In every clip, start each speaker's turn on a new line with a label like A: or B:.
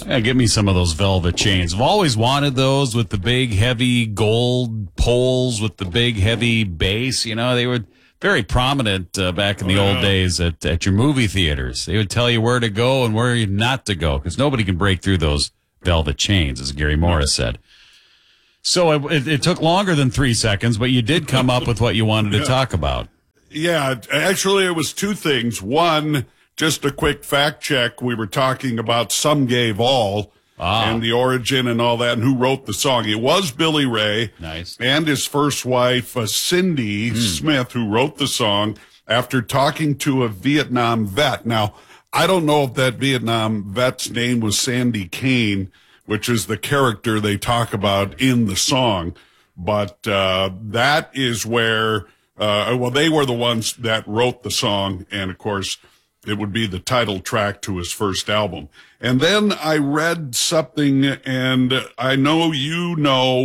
A: Yeah, give me some of those velvet chains. I've always wanted those with the big, heavy gold poles with the big, heavy bass. You know, they were very prominent back in the old days at your movie theaters. They would tell you where to go and where not to go because nobody can break through those velvet chains, as Gary Morris said. So it took longer than 3 seconds, but you did come up with what you wanted to talk about.
B: Yeah, actually, it was two things. One, just a quick fact check. We were talking about Some Gave All and the origin and all that, and who wrote the song. It was Billy Ray and his first wife, Cindy Smith, who wrote the song after talking to a Vietnam vet. Now, I don't know if that Vietnam vet's name was Sandy Kane, which is the character they talk about in the song, but that is where, they were the ones that wrote the song, and of course, it would be the title track to his first album. And then I read something, and I know you know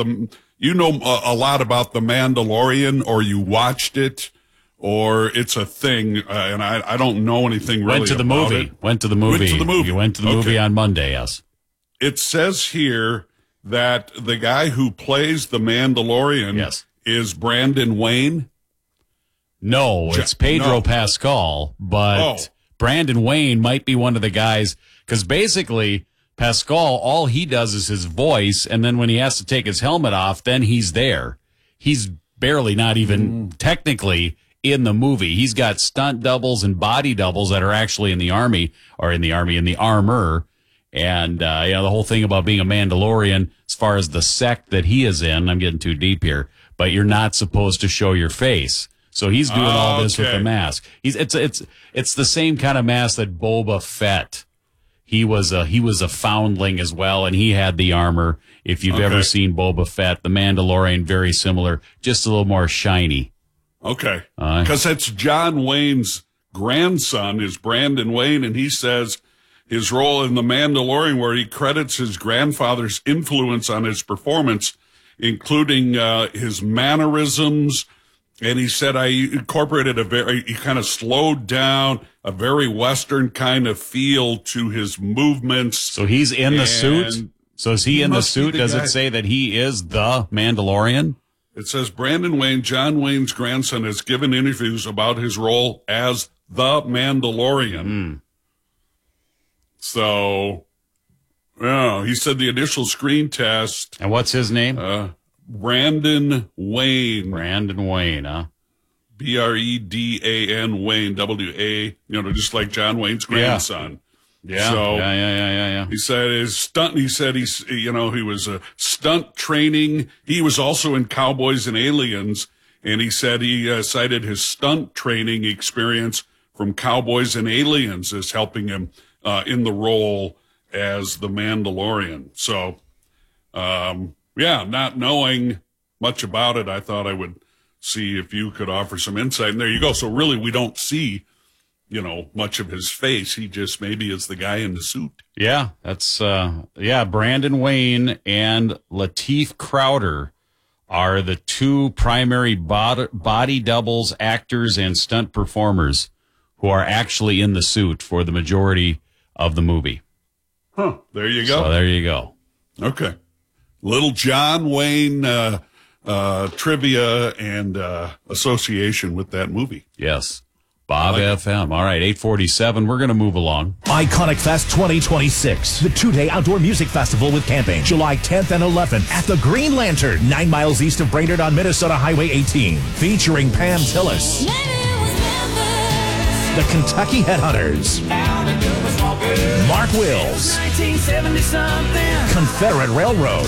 B: a lot about The Mandalorian, or you watched it, or it's a thing, and I don't know anything really
A: Went to the movie. You went to the movie on Monday, yes.
B: It says here that the guy who plays the Mandalorian is Brandon Wayne.
A: No, it's Pedro Pascal, but Brandon Wayne might be one of the guys, because basically Pascal, all he does is his voice, and then when he has to take his helmet off, then he's there. He's barely not even technically in the movie. He's got stunt doubles and body doubles that are actually in the armor. And, the whole thing about being a Mandalorian, as far as the sect that he is in, I'm getting too deep here, but you're not supposed to show your face. So he's doing all this with the mask. It's the same kind of mask that Boba Fett. He was a foundling as well, and he had the armor. If you've ever seen Boba Fett, the Mandalorian, very similar, just a little more shiny.
B: Okay. Because it's John Wayne's grandson is Brandon Wayne, and he says his role in The Mandalorian, where he credits his grandfather's influence on his performance, including his mannerisms. And he said, I incorporated he kind of slowed down a very Western kind of feel to his movements.
A: So he's in the suit? So is he in the suit? Does it say that he is the Mandalorian?
B: It says Brandon Wayne, John Wayne's grandson, has given interviews about his role as the Mandalorian. So, he said the initial screen test.
A: And what's his name?
B: Brandon Wayne.
A: Brandon Wayne, huh?
B: Bredan Wayne, W-A, just like John Wayne's grandson.
A: Yeah.
B: So,
A: yeah.
B: He said he was a stunt training. He was also in Cowboys and Aliens, and he said he cited his stunt training experience from Cowboys and Aliens as helping him in the role as the Mandalorian. So, not knowing much about it, I thought I would see if you could offer some insight. And there you go. So really, we don't see, much of his face. He just maybe is the guy in the suit.
A: Yeah, that's, Brandon Wayne and Lateef Crowder are the two primary body doubles, actors, and stunt performers who are actually in the suit for the majority of the movie.
B: Huh. There you go.
A: So there you go.
B: Okay. Little John Wayne trivia and association with that movie.
A: Yes. Bob FM. All right, 8:47. We're going to move along.
C: Iconic Fest 2026, the two-day outdoor music festival with camping, July 10th and 11th at the Green Lantern, 9 miles east of Brainerd on Minnesota Highway 18, featuring Pam Tillis, the Kentucky Headhunters, Mark Wills, Confederate Railroad,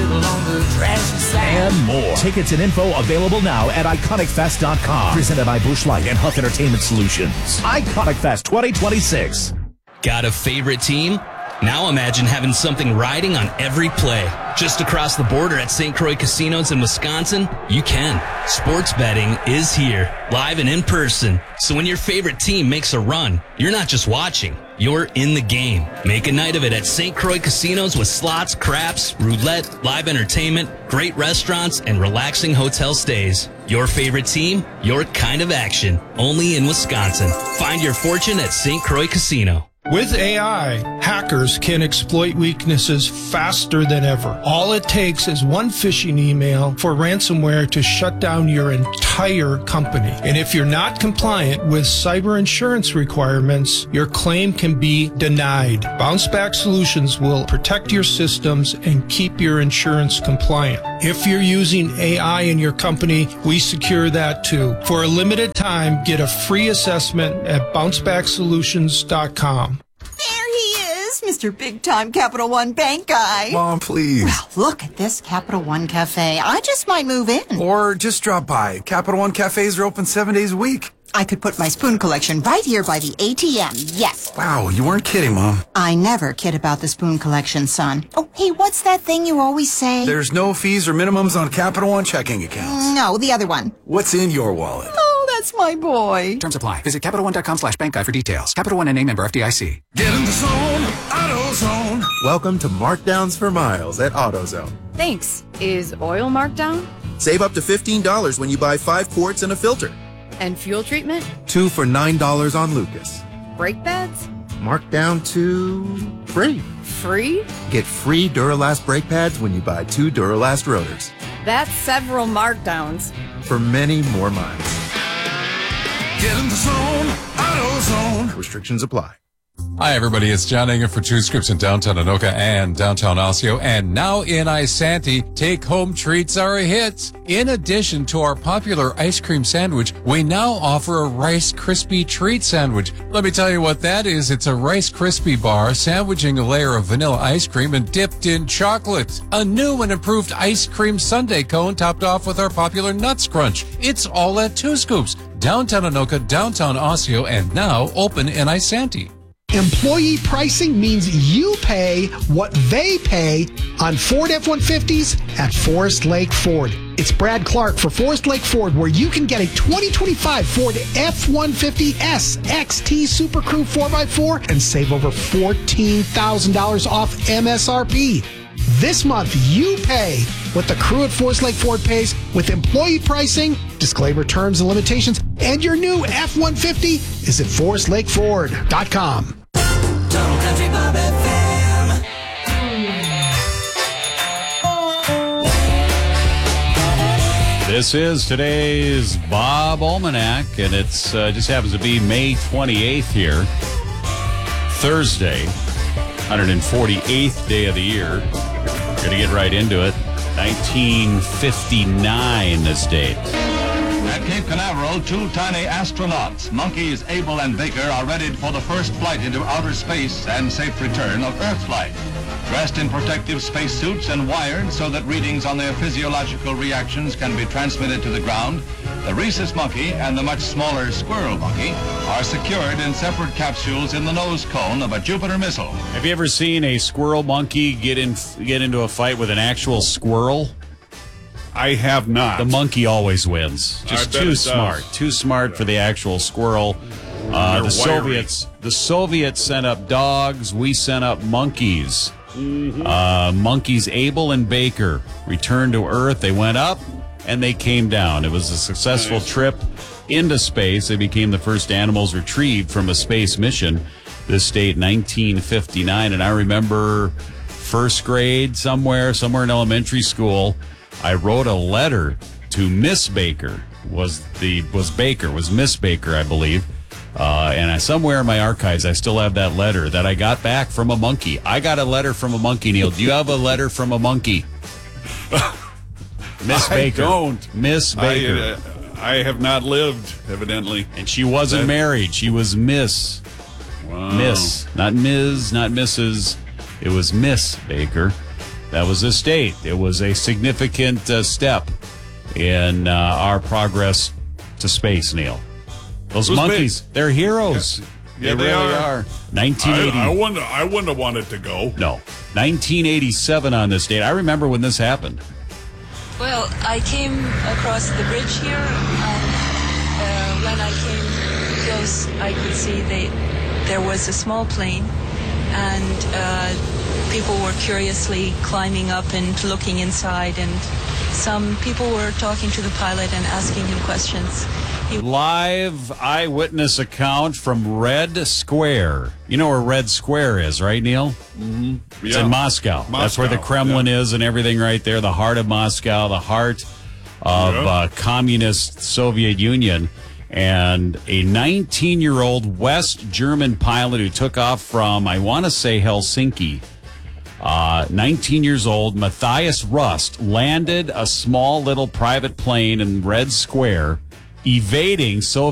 C: and more. Tickets and info available now at IconicFest.com. Presented by Busch Light and Huff Entertainment Solutions. Iconic Fest 2026.
D: Got a favorite team? Now imagine having something riding on every play. Just across the border at St. Croix Casinos in Wisconsin, you can. Sports betting is here, live and in person. So when your favorite team makes a run, you're not just watching, you're in the game. Make a night of it at St. Croix Casinos with slots, craps, roulette, live entertainment, great restaurants, and relaxing hotel stays. Your favorite team, your kind of action. Only in Wisconsin. Find your fortune at St. Croix Casino.
E: With AI, hackers can exploit weaknesses faster than ever. All it takes is one phishing email for ransomware to shut down your entire company. And if you're not compliant with cyber insurance requirements, your claim can be denied. Bounce Back Solutions will protect your systems and keep your insurance compliant. If you're using AI in your company, we secure that too. For a limited time, get a free assessment at bouncebacksolutions.com.
F: Mr. Big Time Capital One Bank guy.
G: Mom, please.
F: Well, look at this Capital One Cafe. I just might move in.
G: Or just drop by. Capital One Cafes are open 7 days a week.
F: I could put my spoon collection right here by the ATM. Yes.
G: Wow, you weren't kidding, Mom.
F: I never kid about the spoon collection, son. Oh, hey, what's that thing you always say?
G: There's no fees or minimums on Capital One checking accounts.
F: No, the other one.
G: What's in your wallet?
F: Oh, that's my boy.
H: Terms apply. Visit CapitalOne.com/bankguy for details. Capital One and member FDIC.
I: Get in the zone, AutoZone.
J: Welcome to Markdowns for Miles at AutoZone.
K: Thanks. Is oil marked down?
J: Save up to $15 when you buy 5 quarts and a filter.
K: And fuel treatment?
J: 2 for $9 on Lucas.
K: Brake pads?
J: Marked down to free.
K: Free?
J: Get free Duralast brake pads when you buy 2 Duralast rotors.
K: That's several markdowns.
J: For many more miles.
I: Get in the zone, AutoZone.
J: Restrictions apply.
L: Hi, everybody. It's John Enger for Two Scripts in downtown Anoka and downtown Osseo. And now in Isanti, take-home treats are a hit. In addition to our popular ice cream sandwich, we now offer a Rice Krispie treat sandwich. Let me tell you what that is. It's a Rice Krispie bar sandwiching a layer of vanilla ice cream and dipped in chocolate. A new and improved ice cream sundae cone topped off with our popular Nuts Crunch. It's all at Two Scoops, downtown Anoka, downtown Osseo, and now open in Isanti.
M: Employee pricing means you pay what they pay on Ford F-150s at Forest Lake Ford. It's Brad Clark for Forest Lake Ford, where you can get a 2025 Ford F-150S XT Super Crew 4x4 and save over $14,000 off MSRP. This month, you pay what the crew at Forest Lake Ford pays with employee pricing, disclaimer terms and limitations, and your new F-150 is at forestlakeford.com.
I: Total Country Bob FM.
A: This is today's Bob Almanac, and it's just happens to be May 28th here, Thursday, 148th day of the year. Going to get right into it. 1959, this date.
N: At Cape Canaveral, 2 tiny astronauts, Monkeys Abel and Baker, are ready for the first flight into outer space and safe return of Earth flight. Dressed in protective spacesuits and wired so that readings on their physiological reactions can be transmitted to the ground, the rhesus monkey and the much smaller squirrel monkey are secured in separate capsules in the nose cone of a Jupiter missile.
A: Have you ever seen a squirrel monkey get into a fight with an actual squirrel?
B: I have not.
A: The monkey always wins. Just too smart. Too smart for the actual squirrel. The Soviets sent up dogs. We sent up monkeys. Monkeys Abel and Baker returned to Earth. They went up and they came down. It was a successful trip into space. They became the first animals retrieved from a space mission. This date, 1959. And I remember first grade somewhere in elementary school, I wrote a letter to Miss Baker. Was Miss Baker, I believe. And somewhere in my archives, I still have that letter that I got back from a monkey. I got a letter from a monkey, Neil. Do you have a letter from a monkey? Miss Baker.
B: I don't.
A: Miss Baker.
B: I have not lived, evidently.
A: And she wasn't married. She was Miss.
B: Wow.
A: Miss. Not Ms., not Mrs. It was Miss Baker. That was a state. It was a significant step in our progress to space, Neil. Those monkeys, they're heroes.
B: Yeah,
A: they really are. 1980.
B: I wouldn't have wanted to go.
A: No. 1987 on this date. I remember when this happened.
O: Well, I came across the bridge here, and when I came close, I could see there was a small plane, and people were curiously climbing up and looking inside, and some people were talking to the pilot and asking him questions.
A: Live eyewitness account from Red Square. You know where Red Square is, right, Neil?
B: Mm-hmm.
A: It's in Moscow. That's where the Kremlin is and everything right there. The heart of Moscow, the heart of communist Soviet Union. And a 19-year-old West German pilot who took off from, I want to say, Helsinki. 19 years old, Matthias Rust, landed a small little private plane in Red Square, evading Soviet